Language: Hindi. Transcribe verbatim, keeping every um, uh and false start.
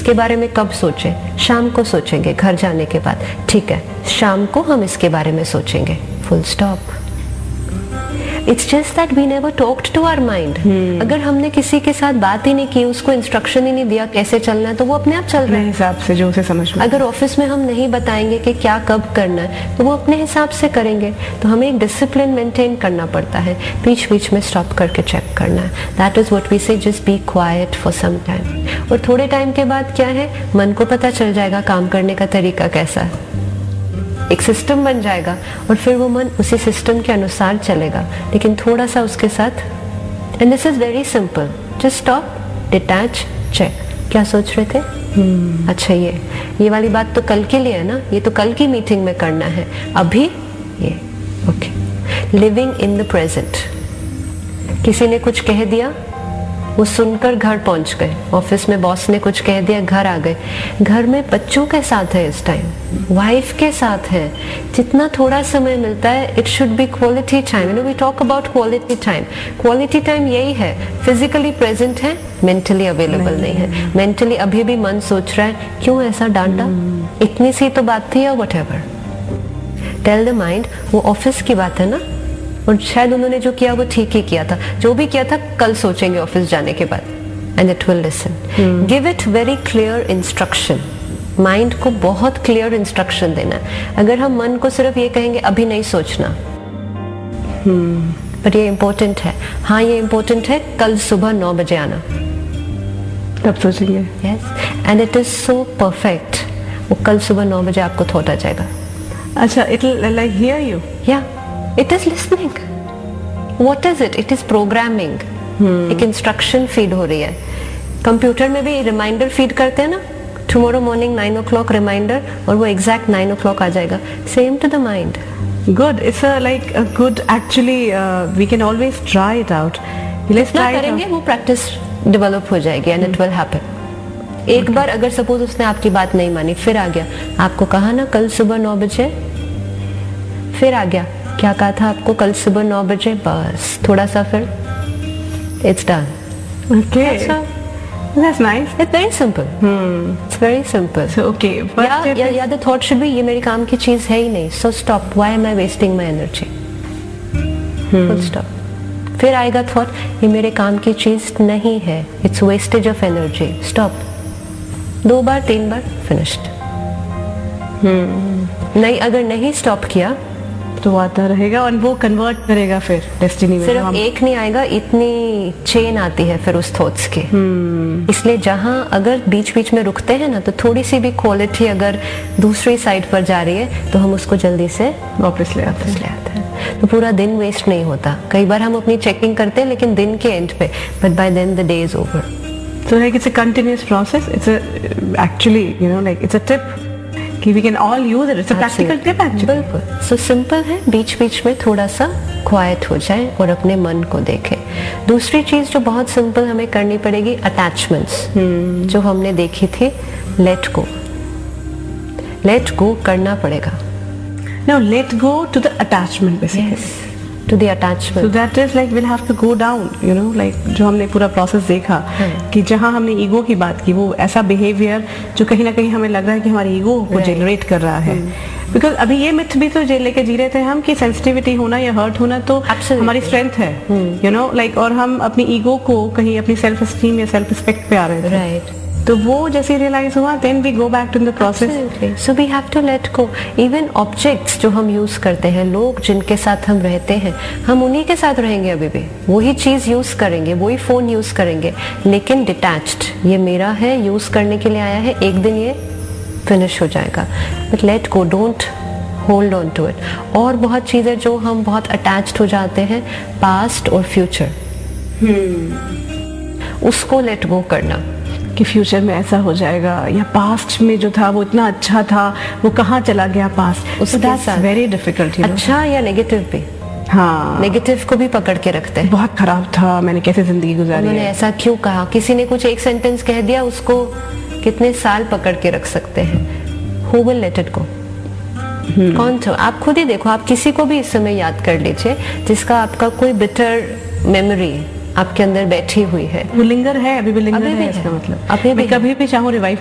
इसके बारे में कब सोचें? शाम को सोचेंगे घर जाने के बाद। ठीक है, शाम को हम इसके बारे में सोचेंगे, full stop. It's just that we never talked to our mind. अगर हमने किसी के साथ बात ही नहीं की, उसको इंस्ट्रक्शन ही नहीं दिया कैसे चलना है, तो वो अपने आप चल रहा है हिसाब से जो उसे समझ में। अगर ऑफिस में हम नहीं बताएंगे कि क्या कब करना है, तो वो अपने हिसाब से करेंगे। तो हमें एक डिसिप्लिन मेंटेन करना पड़ता है, बीच बीच में स्टॉप करके चेक करना है। दैट इज व्हाट वी से, just be quiet for some time. और थोड़े टाइम के बाद क्या है, मन को पता चल जाएगा काम करने का तरीका कैसा है, एक सिस्टम बन जाएगा और फिर वो मन उसी सिस्टम के अनुसार चलेगा, लेकिन थोड़ा सा उसके साथ। And this is very simple, just stop, detach, check. क्या सोच रहे थे? hmm. अच्छा, ये ये वाली बात तो कल के लिए है ना, ये तो कल की मीटिंग में करना है, अभी ये okay. Living in the present. किसी ने कुछ कह दिया, वो सुनकर घर पहुंच गए, ऑफिस में बॉस ने कुछ कह दिया, घर आ गए। घर में बच्चों के साथ है इस टाइम, वाइफ के साथ है। जितना थोड़ा समय मिलता है, it should be quality time. You know, we talk about quality time. Quality time यही है, फिजिकली प्रेजेंट है, मेंटली अवेलेबल नहीं है। मेंटली अभी भी मन सोच रहा है, क्यों ऐसा डांटा, इतनी सी तो बात थी, या what ever. Tell the mind, वो ऑफिस की बात है ना, और शायद उन्होंने जो किया वो ठीक ही किया था, जो भी किया था कल सोचेंगे ऑफिस जाने के बाद। And it will listen. Give it very clear instruction. Mind को बहुत क्लियर इंस्ट्रक्शन देना है। अगर हम मन को सिर्फ ये कहेंगे अभी नहीं सोचना, पर hmm. ये इम्पोर्टेंट है, हाँ ये इम्पोर्टेंट है, कल सुबह नौ बजे आना, तब सोचेंगे। Yes, and it is so perfect. वो कल सुबह नौ बजे आपको थॉट आ जाएगा। अच्छा, इट लाइक हियर यू। या it is listening. What is it? It is programming. एक इंस्ट्रक्शन फीड हो रही है। कंप्यूटर में भी रिमाइंडर फीड करते हैं ना, टुमारो मॉर्निंग नाइन ओ क्लॉक रिमाइंडर, और वो एग्जैक्ट नाइन ओ क्लॉक आ जाएगा। Same to the mind. Good, it's a like a good, actually we can always try it out. Let's try करेंगे, वो प्रैक्टिस डेवलप हो जाएगी एंड इट विल हैपन। एक बार अगर सपोज उसने आपकी बात नहीं मानी, फिर आ गया, आपको कहा ना कल सुबह नौ बजे, फिर आ गया, क्या कहा था आपको कल सुबह नौ बजे, बस थोड़ा सा, फिर it's done. Okay, that's nice. It's very simple. Hmm. It's very simple. So okay, but yeah, yeah, yeah, the thought should be ये मेरी काम की चीज है ही नहीं, so stop. Why am I wasting my energy? Hmm. Full stop. फिर आएगा thought, ये मेरे काम की चीज नहीं है, it's wastage of energy. Stop. दो बार, तीन बार, finished. Hmm. नहीं, अगर नहीं stop किया तो आता रहेगा और वो कन्वर्ट करेगा फिर डेस्टिनी में। सिर्फ एक नहीं आएगा, इतनी चेन आती है फिर उस थॉट्स की। hmm. इसलिए जहां अगर बीच बीच में रुकते हैं ना, तो थोड़ी सी भी क्वालिटी अगर दूसरी साइड पर जा रही है, तो हम उसको जल्दी से वापस ले आते ले आते हैं। तो पूरा दिन वेस्ट नहीं होता। कई बार हम अपनी चेकिंग करते हैं लेकिन दिन के एंड पे, but by then the day is over. So like it's a continuous process. It's a actually, you know, like it's a tip कि we can all use it. It's a practical tip actually. बिल्कुल, so simple है। बीच बीच में थोड़ा सा क्वाइट हो जाए और अपने मन को देखें। दूसरी चीज जो बहुत सिंपल हमें करनी पड़ेगी, अटैचमेंट्स, hmm. जो हमने देखी थी, लेट गो। लेट गो करना पड़ेगा। Now let go to the attachment basically. Yes. To the attachment. So that is like we'll have to go down, you know, like जो हमने पूरा प्रोसेस देखा hmm. कि जहाँ हमने ईगो की बात की, वो ऐसा बिहेवियर जो कहीं ना कहीं हमें लग रहा है कि हमारे ईगो को जनरेट कर रहा है। Because hmm. अभी ये मिथ भी तो लेके जी रहे थे हम कि सेंसिटिविटी होना या हर्ट होना तो Absolutely. हमारी स्ट्रेंथ है, यू नो, लाइक, और हम अपनी ईगो को कहीं अपनी सेल्फ एस्टीम या सेल्फ रिस्पेक्ट पे आ रहे थे। right. तो वो जैसे रियलाइज हुआ, then we go back to the process. So we have to let go. Even objects जो हम यूज करते हैं, लोग जिनके साथ हम रहते हैं, हम उन्हीं के साथ रहेंगे, अभी भी वही चीज यूज करेंगे, वही फोन यूज करेंगे, लेकिन डिटैच्ड। ये मेरा है, यूज करने के लिए आया है, एक दिन ये फिनिश हो जाएगा। But let go, don't hold on to it. और बहुत चीजें जो हम बहुत अटैच्ड हो जाते हैं, पास्ट और फ्यूचर, hmm. उसको लेट गो करना कि फ्यूचर में ऐसा हो जाएगा, या पास्ट में जो था वो इतना अच्छा था, वो कहाँ चला गया पास्ट, उसके साथ वेरी डिफिकल्ट। अच्छा या नेगेटिव भी, हाँ, नेगेटिव को भी पकड़ के रखते हैं। बहुत खराब था, मैंने कैसे जिंदगी गुजारी, उन्होंने ऐसा क्यों कहा, किसी ने कुछ एक सेंटेंस कह दिया, उसको कितने साल पकड़ के रख सकते हैं। Who will let it go? कौन था? आप खुद ही देखो, आप किसी को भी इस समय याद कर लीजिए जिसका आपका कोई बिटर मेमोरी आपके अंदर बैठी हुई है। वो लिंगर है, अभी भी लिंगर अभी है, भी इसका है। मतलब अभी भी कभी भी चाहूँ रिवाइव